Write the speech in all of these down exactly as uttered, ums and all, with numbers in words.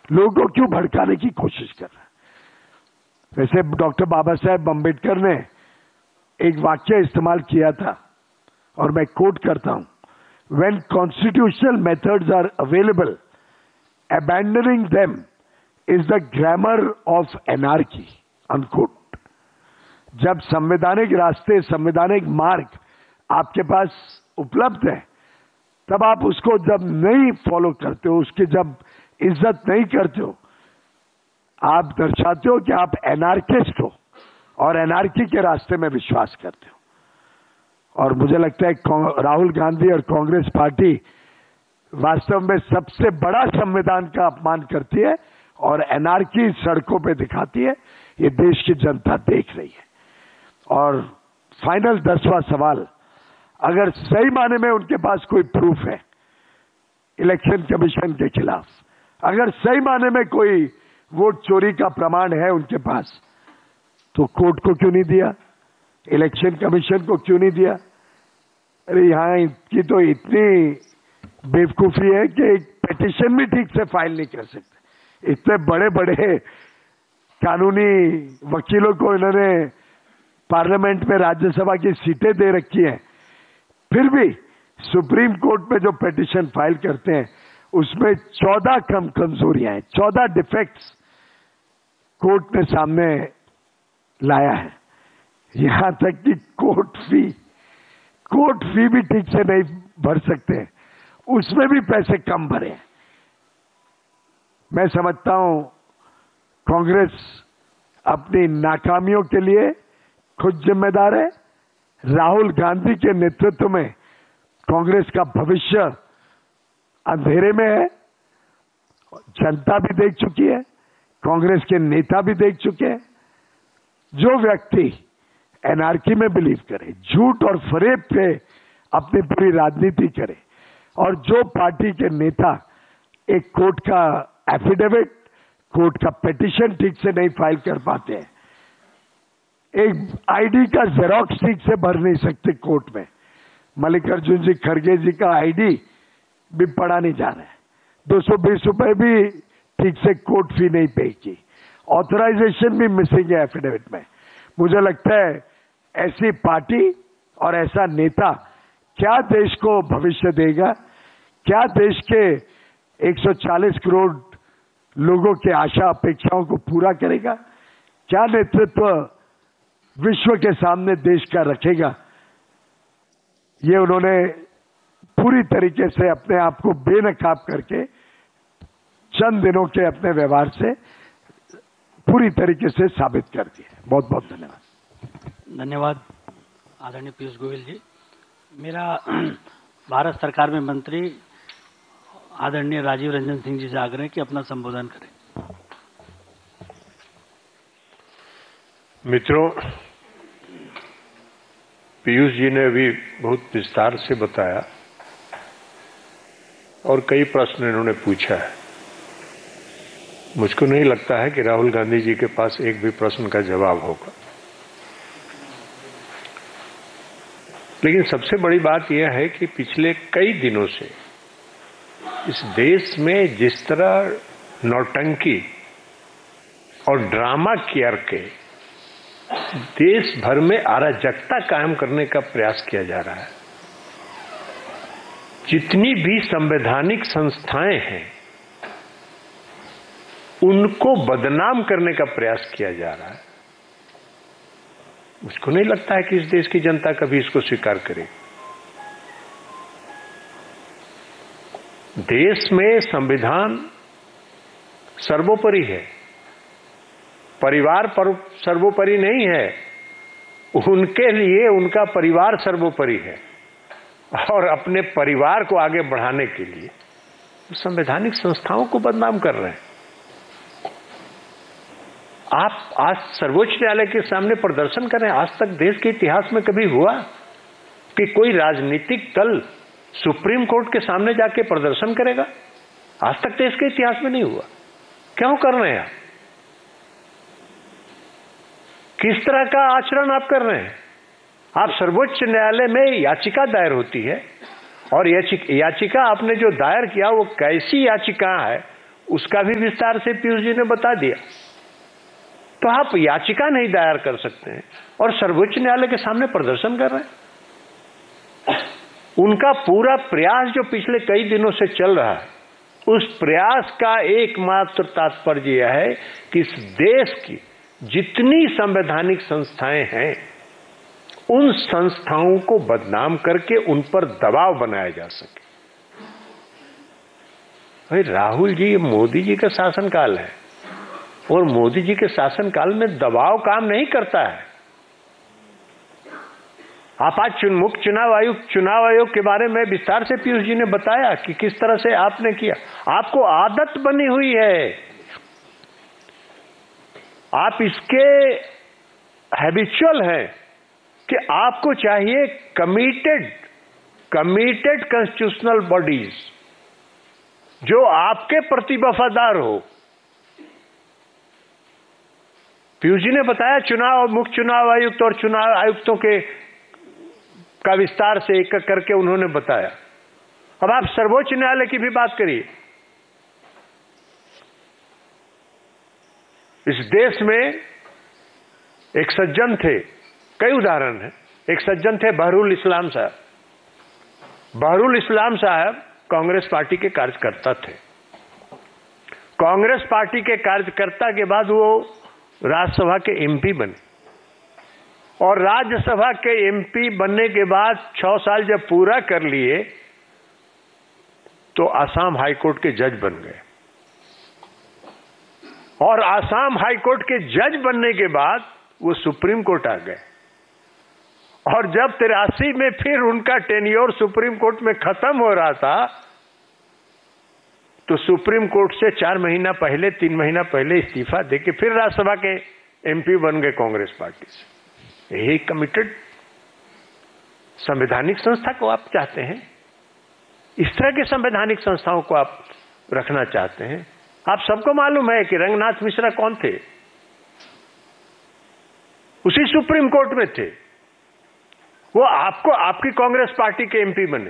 लोगों को क्यों भड़काने की कोशिश कर रहा है? वैसे डॉक्टर बाबा साहेब अम्बेडकर ने एक वाक्य इस्तेमाल किया था और मैं कोट करता हूं, When constitutional methods are available, abandoning them is the grammar of anarchy. Unquote. जब संवैधानिक रास्ते, संवैधानिक मार्ग आपके पास उपलब्ध है, तब आप उसको जब नहीं फॉलो करते हो, उसकी जब इज्जत नहीं करते हो, आप दर्शाते हो कि आप एनार्किस्ट हो और एनार्की के रास्ते में विश्वास करते हो। और मुझे लगता है राहुल गांधी और कांग्रेस पार्टी वास्तव में सबसे बड़ा संविधान का अपमान करती है और एनार्की सड़कों पे दिखाती है। ये देश की जनता देख रही है। और फाइनल दसवां सवाल, अगर सही माने में उनके पास कोई प्रूफ है इलेक्शन कमीशन के खिलाफ, अगर सही माने में कोई वोट चोरी का प्रमाण है उनके पास, तो कोर्ट को क्यों नहीं दिया? इलेक्शन कमीशन को क्यों नहीं दिया? अरे यहां की तो इतनी बेवकूफी है कि एक पिटीशन भी ठीक से फाइल नहीं कर सकते। इतने बड़े बड़े कानूनी वकीलों को इन्होंने पार्लियामेंट में राज्यसभा की सीटें दे रखी हैं, फिर भी सुप्रीम कोर्ट में जो पिटीशन फाइल करते हैं उसमें चौदह कम कमजोरियां हैं, चौदह डिफेक्ट्स कोर्ट ने सामने लाया है। यहां तक कि कोर्ट फी कोर्ट फी भी ठीक से नहीं भर सकते, उसमें भी पैसे कम भरे। मैं समझता हूं कांग्रेस अपनी नाकामियों के लिए खुद जिम्मेदार है। राहुल गांधी के नेतृत्व में कांग्रेस का भविष्य अंधेरे में है। जनता भी देख चुकी है, कांग्रेस के नेता भी देख चुके हैं। जो व्यक्ति एनार्की में बिलीव करे, झूठ और फरेब पे अपनी पूरी राजनीति करे, और जो पार्टी के नेता एक कोर्ट का एफिडेविट, कोर्ट का पिटीशन ठीक से नहीं फाइल कर पाते हैं, एक आईडी का जेरोक्स ठीक से भर नहीं सकते कोर्ट में। मल्लिकार्जुन जी खड़गे जी का आईडी भी पढ़ा नहीं जा रहा है, दो सौ बीस रुपए भी ठीक से कोर्ट फी नहीं पे की, ऑथराइजेशन भी मिसिंग है एफिडेविट में। मुझे लगता है ऐसी पार्टी और ऐसा नेता क्या देश को भविष्य देगा? क्या देश के एक सौ चालीस करोड़ लोगों के आशा अपेक्षाओं को पूरा करेगा? क्या नेतृत्व विश्व के सामने देश का रखेगा? ये उन्होंने पूरी तरीके से अपने आप को बेनकाब करके चंद दिनों के अपने व्यवहार से पूरी तरीके से साबित कर दिया। बहुत बहुत धन्यवाद। धन्यवाद आदरणीय पीयूष गोयल जी। मेरा भारत सरकार में मंत्री आदरणीय राजीव रंजन सिंह जी से आग्रह कि अपना संबोधन करें। मित्रों, पीयूष जी ने अभी बहुत विस्तार से बताया और कई प्रश्न इन्होंने पूछा है। मुझको नहीं लगता है कि राहुल गांधी जी के पास एक भी प्रश्न का जवाब होगा। लेकिन सबसे बड़ी बात यह है कि पिछले कई दिनों से इस देश में जिस तरह नौटंकी और ड्रामा करके देश भर में अराजकता कायम करने का प्रयास किया जा रहा है, जितनी भी संवैधानिक संस्थाएं हैं उनको बदनाम करने का प्रयास किया जा रहा है, मुझको नहीं लगता है कि इस देश की जनता कभी इसको स्वीकार करेगी। देश में संविधान सर्वोपरि है, परिवार पर सर्वोपरि नहीं है। उनके लिए उनका परिवार सर्वोपरि है और अपने परिवार को आगे बढ़ाने के लिए संवैधानिक संस्थाओं को बदनाम कर रहे हैं। आप आज सर्वोच्च न्यायालय के सामने प्रदर्शन करें। आज तक देश के इतिहास में कभी हुआ कि कोई राजनीतिक दल सुप्रीम कोर्ट के सामने जाके प्रदर्शन करेगा? आज तक देश के इतिहास में नहीं हुआ। क्यों कर रहे हैं आप? किस तरह का आचरण आप कर रहे हैं? आप सर्वोच्च न्यायालय में याचिका दायर होती है और याचिका आपने जो दायर किया वो कैसी याचिका है उसका भी विस्तार से पीयूष जी ने बता दिया। तो आप याचिका नहीं दायर कर सकते हैं और सर्वोच्च न्यायालय के सामने प्रदर्शन कर रहे हैं। उनका पूरा प्रयास जो पिछले कई दिनों से चल रहा है, उस प्रयास का एकमात्र तात्पर्य यह है कि इस देश की जितनी संवैधानिक संस्थाएं हैं, उन संस्थाओं को बदनाम करके उन पर दबाव बनाया जा सके। भाई राहुल जी, मोदी जी का शासनकाल है और मोदी जी के शासनकाल में दबाव काम नहीं करता है। आप आज मुख्य चुनाव आयोग चुनाव आयोग के बारे में विस्तार से पीयूष जी ने बताया कि किस तरह से आपने किया। आपको आदत बनी हुई है, आप इसके हैबिचुअल हैं कि आपको चाहिए कमिटेड कमिटेड कॉन्स्टिट्यूशनल बॉडीज जो आपके प्रति वफादार हो। पीयूष जी ने बताया चुनाव मुख्य चुनाव आयुक्त और चुनाव आयुक्तों के का विस्तार से एक एक करके उन्होंने बताया। अब आप सर्वोच्च न्यायालय की भी बात करिए। इस देश में एक सज्जन थे, कई उदाहरण हैं। एक सज्जन थे बहरुल इस्लाम साहब। बहरुल इस्लाम साहब कांग्रेस पार्टी के कार्यकर्ता थे। कांग्रेस पार्टी के कार्यकर्ता के बाद वो राज्यसभा के एमपी बने और राज्यसभा के एमपी बनने के बाद छह साल जब पूरा कर लिए तो आसाम हाईकोर्ट के जज बन गए और आसाम हाईकोर्ट के जज बनने के बाद वो सुप्रीम कोर्ट आ गए और जब तिरासी में फिर उनका टेन्योर सुप्रीम कोर्ट में खत्म हो रहा था तो सुप्रीम कोर्ट से चार महीना पहले तीन महीना पहले इस्तीफा देके फिर राज्यसभा के एमपी बन गए कांग्रेस पार्टी से। यही कमिटेड संवैधानिक संस्था को आप चाहते हैं? इस तरह के संवैधानिक संस्थाओं को आप रखना चाहते हैं? आप सबको मालूम है कि रंगनाथ मिश्रा कौन थे, उसी सुप्रीम कोर्ट में थे। वो आपको आपकी कांग्रेस पार्टी के एमपी बने।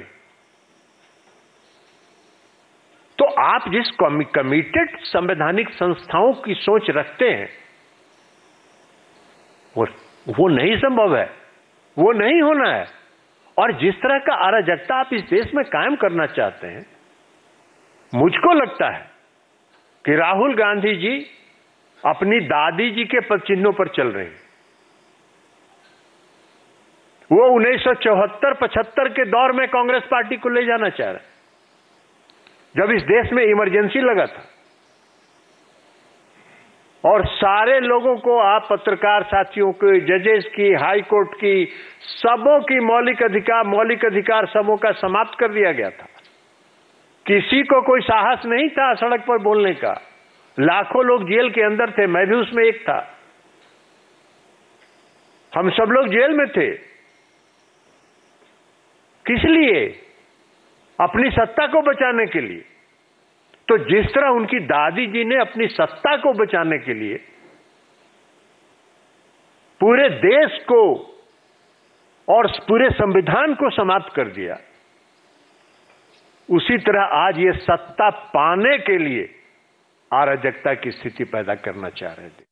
तो आप जिस कमिटेड संवैधानिक संस्थाओं की सोच रखते हैं वो वो नहीं संभव है, वो नहीं होना है। और जिस तरह का अराजकता आप इस देश में कायम करना चाहते हैं, मुझको लगता है कि राहुल गांधी जी अपनी दादी जी के पद चिन्हों पर चल रहे हैं। वो उन्नीस सौ चौहत्तर पचहत्तर के दौर में कांग्रेस पार्टी को ले जाना चाह रहे हैं, जब इस देश में इमरजेंसी लगा था और सारे लोगों को, आप पत्रकार साथियों के, जजेस की, हाई कोर्ट की, सबों की मौलिक अधिकार मौलिक अधिकार सबों का समाप्त कर दिया गया था। किसी को कोई साहस नहीं था सड़क पर बोलने का। लाखों लोग जेल के अंदर थे, मैं भी उसमें एक था। हम सब लोग जेल में थे। किस लिए? अपनी सत्ता को बचाने के लिए। तो जिस तरह उनकी दादी जी ने अपनी सत्ता को बचाने के लिए पूरे देश को और पूरे संविधान को समाप्त कर दिया, उसी तरह आज ये सत्ता पाने के लिए अराजकता की स्थिति पैदा करना चाह रहे थे।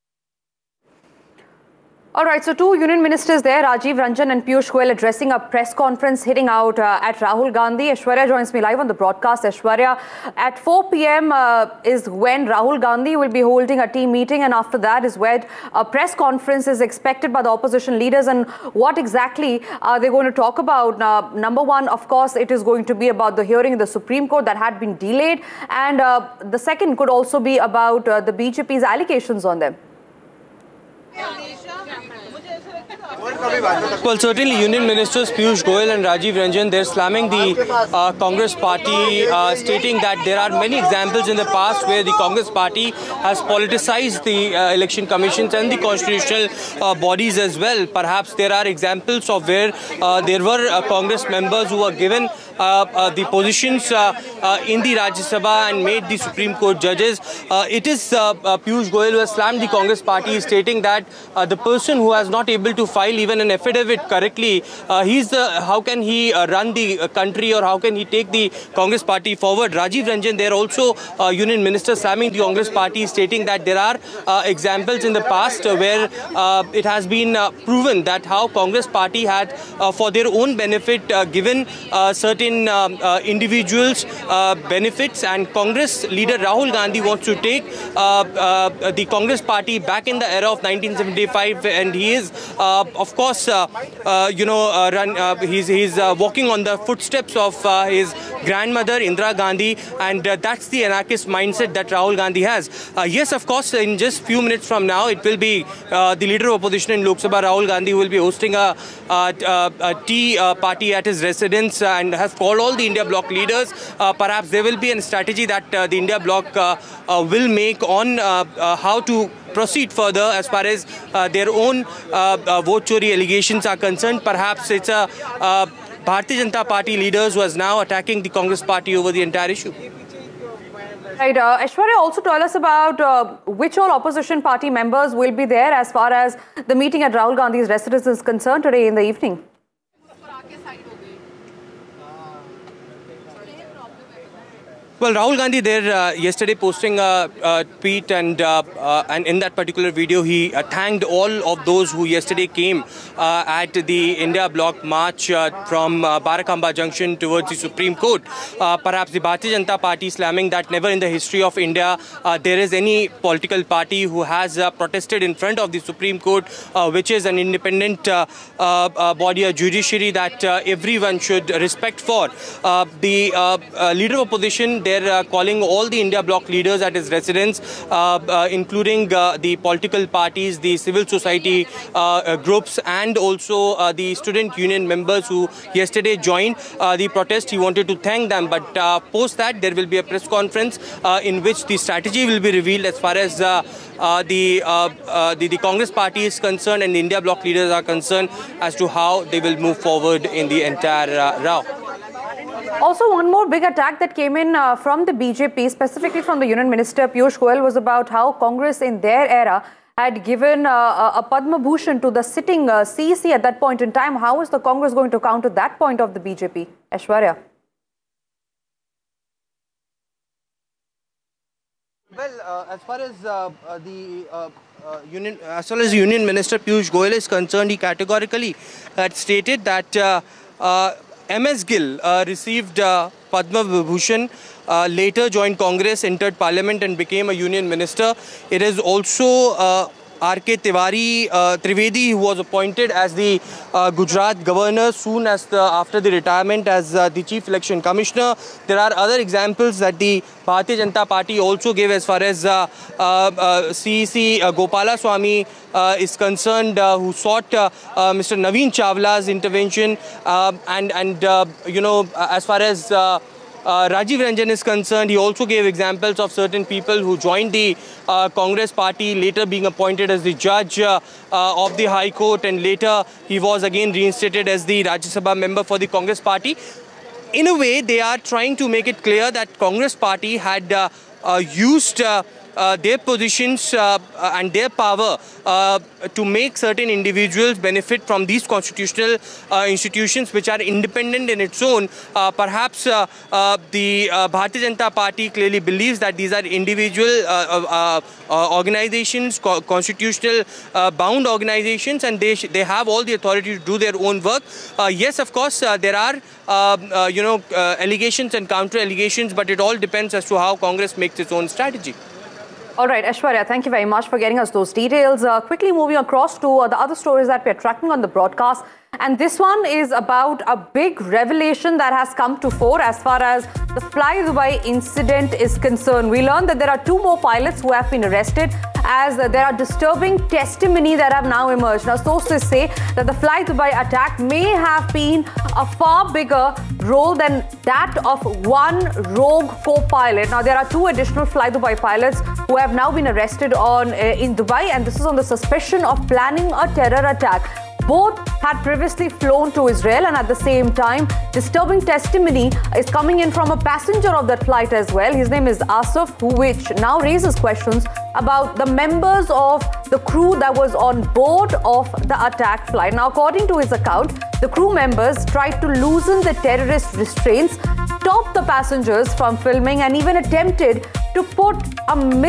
All right, so two union ministers there, Rajiv Ranjan and Piyush Goyal, addressing a press conference hitting out uh, at Rahul Gandhi. Aishwarya joins me live on the broadcast. Aishwarya, at four p m uh, is when Rahul Gandhi will be holding a team meeting, and after that is where a press conference is expected by the opposition leaders. And what exactly are they going to talk about? Uh, number one, of course, it is going to be about the hearing in the Supreme Court that had been delayed, and uh, the second could also be about uh, the B J P's allegations on them. Well, certainly Union Ministers Piyush Goyal and Rajiv Ranjan, they're slamming the uh, Congress party, uh, stating that there are many examples in the past where the Congress party has politicized the uh, election commissions and the constitutional uh, bodies as well. Perhaps there are examples of where uh, there were uh, Congress members who were given uh, the positions uh, uh, in the Rajya Sabha and made the Supreme Court judges. Uh, it is uh, uh, Piyush Goyal who has slammed the Congress party, stating that uh, the person who has not able to file even an affidavit correctly, uh, he's the, how can he uh, run the country, or how can he take the Congress party forward? Rajiv Ranjan, there also uh, Union Minister slamming the Congress party, stating that there are uh, examples in the past uh, where uh, it has been uh, proven that how Congress party had uh, for their own benefit uh, given uh, certain uh, uh, individuals uh, benefits, and Congress leader Rahul Gandhi wants to take uh, uh, the Congress party back in the era of nineteen seventy-five, and he is uh, of course uh, uh, you know uh, run uh, he's, he's uh, walking on the footsteps of uh, his grandmother Indira Gandhi, and uh, that's the anarchist mindset that Rahul Gandhi has. Uh, yes, of course, in just few minutes from now, it will be uh, the leader of opposition in Lok Sabha, Rahul Gandhi, who will be hosting a, a, a, a tea uh, party at his residence and has called all the India Bloc leaders. Uh, perhaps there will be a strategy that uh, the India Bloc uh, uh, will make on uh, uh, how to proceed further as far as uh, their own uh, uh, vote chori allegations are concerned. Perhaps it's a uh, Bharatiya Janata Party leaders who is now attacking the Congress party over the entire issue. Right, uh, Aishwarya, also tell us about uh, which all opposition party members will be there as far as the meeting at Rahul Gandhi's residence is concerned today in the evening. Well, Rahul Gandhi there uh, yesterday posting a, a tweet, and uh, uh, and in that particular video he uh, thanked all of those who yesterday came uh, at the India Bloc march uh, from uh, Barakamba Junction towards the Supreme Court. Uh, perhaps the Bharatiya Janata Party slamming that never in the history of India uh, there is any political party who has uh, protested in front of the Supreme Court, uh, which is an independent uh, uh, uh, body, a judiciary that uh, everyone should respect for. Uh, the uh, uh, leader of opposition, they're uh, calling all the India Bloc leaders at his residence, uh, uh, including uh, the political parties, the civil society uh, uh, groups, and also uh, the student union members who yesterday joined uh, the protest. He wanted to thank them, but uh, post that there will be a press conference uh, in which the strategy will be revealed as far as uh, uh, the, uh, uh, the the Congress party is concerned and the India Bloc leaders are concerned as to how they will move forward in the entire uh, row. Also, one more big attack that came in uh, from the B J P, specifically from the Union Minister Piyush Goyal, was about how Congress in their era had given uh, a Padma Bhushan to the sitting uh, C E C at that point in time. How is the Congress going to counter that point of the B J P? Aishwarya. Well, uh, as far as uh, uh, the uh, uh, union, as far as Union Minister Piyush Goyal is concerned, he categorically had stated that uh, uh, M S Gill uh, received uh, Padma Bhushan, uh, later joined Congress, entered Parliament and became a Union Minister. It is also uh, R K Tiwari uh, Trivedi, who was appointed as the uh, Gujarat Governor soon as the, after the retirement as uh, the Chief Election Commissioner. There are other examples that the Bharatiya Janata Party also gave as far as uh, uh, uh, C E C uh, Gopala Swamy uh, is concerned, uh, who sought uh, uh, Mister Naveen Chawla's intervention, uh, and and uh, you know as far as Uh, Uh, Rajiv Ranjan is concerned, he also gave examples of certain people who joined the uh, Congress party, later being appointed as the judge uh, uh, of the High Court, and later he was again reinstated as the Rajya Sabha member for the Congress party. In a way, they are trying to make it clear that Congress party had uh, uh, used uh, Uh, their positions uh, uh, and their power uh, to make certain individuals benefit from these constitutional uh, institutions which are independent in its own. Uh, perhaps uh, uh, the uh, Bharatiya Janata Party clearly believes that these are individual uh, uh, uh, organizations, co constitutional uh, bound organizations, and they, they have all the authority to do their own work. Uh, yes, of course, uh, there are uh, uh, you know uh, allegations and counter allegations, but it all depends as to how Congress makes its own strategy. All right, Aishwarya, thank you very much for getting us those details. Uh, quickly moving across to uh, the other stories that we're tracking on the broadcast. And this one is about a big revelation that has come to fore as far as the Fly Dubai incident is concerned. We learned that there are two more pilots who have been arrested as uh, there are disturbing testimony that have now emerged. Now, sources say that the Fly Dubai attack may have been a far bigger role than that of one rogue co-pilot. Now, there are two additional Fly Dubai pilots who have now been arrested on uh, in Dubai, and this is on the suspicion of planning a terror attack. Both had previously flown to Israel, and at the same time, disturbing testimony is coming in from a passenger of that flight as well. His name is Asif, who which now raises questions about the members of the crew that was on board of the attack flight. Now, according to his account, the crew members tried to loosen the terrorist restraints, stop the passengers from filming, and even attempted to put a